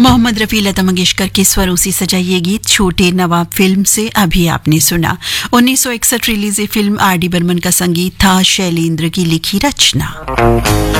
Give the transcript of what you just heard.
मोहम्मद रफी लता मंगेशकर के स्वरों से सजा ये गीत छोटे नवाब फिल्म से अभी आपने सुना। 1961 release film R D Barman का संगीत था, शैलेंद्र की लिखी रचना।